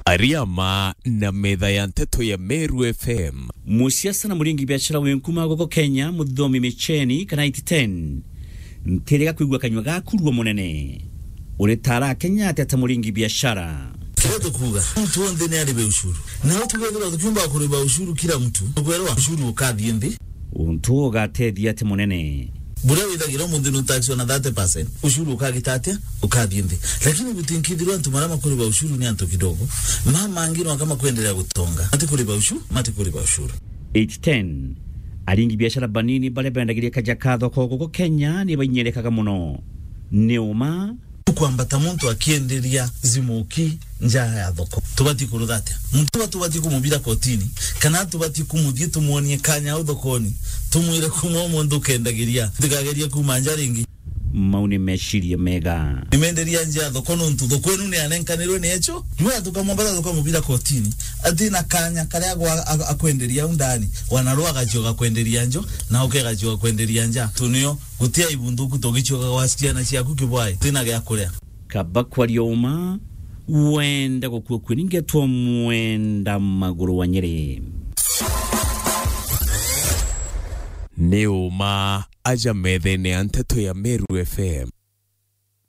Ariama na metha ya nteto ya Meru FM. Musiasa na muringi biashara wenkuma goko Kenya muthomi Micheni kana 10 nterega kwigwa kanywa gakurwa munene uretara Kenya atata muringi biashara kireto kuga mtu wonde ne aribe ushuru na tugethera tukumba kuriba ushuru kila mtu kwerwa ushuru ukathie ndi untu gatethia ate munene bura withagira mundu no tax na 30% ushuru ukagitatia ukathie ndi lakini gutinkithirwa antu marama kuriba ushuru ni antu kidogo mama ngiro kama kuendelea gutonga ati kuriba ushuru 810 aringi biashara banini bale bendagiria kajakatho koko Kenya ni banyerekaga muno neuma kwambata muntu akienderia zimuki njaa ya thoko tubati kuruthate muntu tubati kumubira kotini kana tubati kumuthie tumuonie kanya au thokoni tumwire kumo mundu kendagiria tigageria kumanja ringi mauni meshiria mega imenderia njaa thoko nuntu thokwenu ni anenkanirwe ni echo jua tukamwambata tukamubira kotini atina kanya kare akwenderia undani wanarwaga joga kwenderia njo na ukega joga kwenderia nja tunio gutia ibunduku togichoga wasikiana ciaku kibwai tina gya kuria kabakwa ryoma wenda gukwo kwininge twa mwenda maguru wa Nyeri Neuma aja methene ya nteto ya Meru FM.